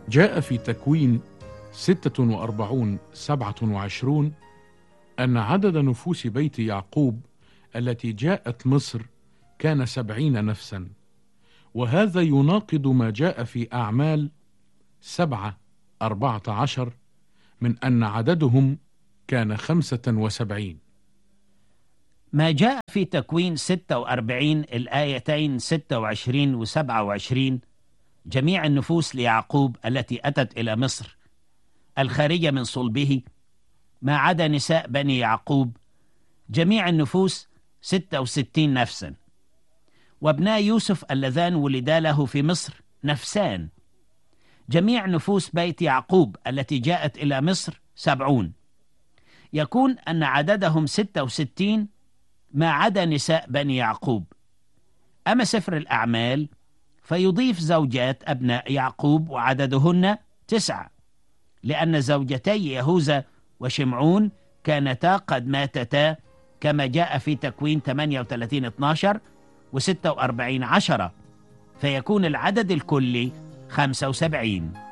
جاء في تكوين 46:27 أن عدد نفوس بيت يعقوب التي جاءت مصر كان 70 نفسا، وهذا يناقض ما جاء في أعمال 7:14 من أن عددهم كان 75. ما جاء في تكوين 46 الآيتين 26 و 27 جميع النفوس ليعقوب التي أتت إلى مصر الخارجة من صلبه ما عدا نساء بني يعقوب، جميع النفوس 66 نفسا، وابناء يوسف اللذان ولدا له في مصر نفسان. جميع نفوس بيت يعقوب التي جاءت إلى مصر 70، يكون أن عددهم 66 ما عدا نساء بني يعقوب. أما سفر الأعمال فيضيف زوجات أبناء يعقوب وعددهن 9، لأن زوجتي يهوذا وشمعون كانتا قد ماتتا كما جاء في تكوين 38:12 و46:10، فيكون العدد الكلي 75.